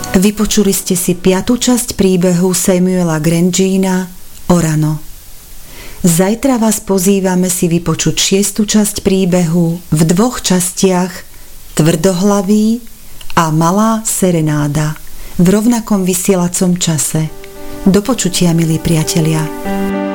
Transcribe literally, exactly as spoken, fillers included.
Vypočuli ste si piatu časť príbehu Samuela Grangena Orano. Zajtra vás pozývame si vypočuť šiestu časť príbehu v dvoch častiach Tvrdohlavý a Malá serenáda v rovnakom vysielacom čase. Do počutia, milí priatelia.